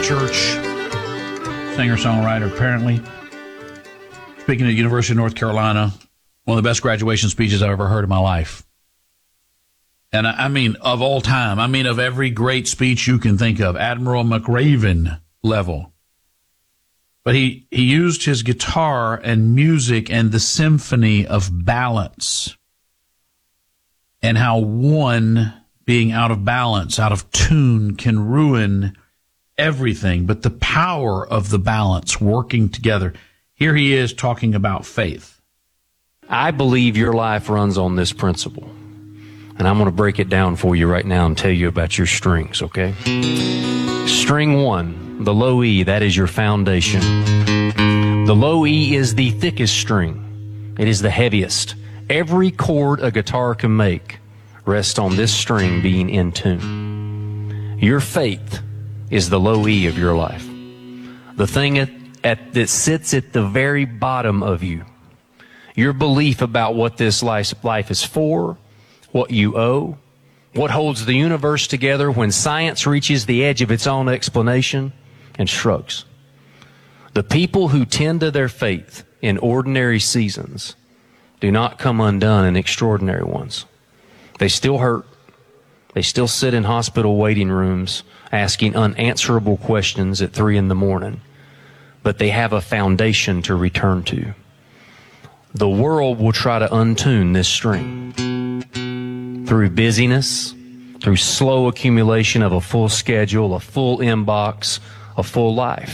church, singer-songwriter, apparently. Speaking at the University of North Carolina, one of the best graduation speeches I've ever heard in my life. And I mean, of all time, I mean, of every great speech you can think of, Admiral McRaven level. But he used his guitar and music and the symphony of balance, and how one being out of balance, out of tune, can ruin everything, but the power of the balance working together. Here he is talking about faith. I believe your life runs on this principle. And I'm going to break it down for you right now and tell you about your strings, okay? String 1, the low E, that is your foundation. The low E is the thickest string. It is the heaviest. Every chord a guitar can make rests on this string being in tune. Your faith is the low E of your life. The thing that sits at the very bottom of you. Your belief about what this life is for, what you owe, what holds the universe together when science reaches the edge of its own explanation and shrugs. The people who tend to their faith in ordinary seasons do not come undone in extraordinary ones. They still hurt. They still sit in hospital waiting rooms asking unanswerable questions at 3 a.m, but they have a foundation to return to. The world will try to untune this string through busyness, through slow accumulation of a full schedule, a full inbox, a full life.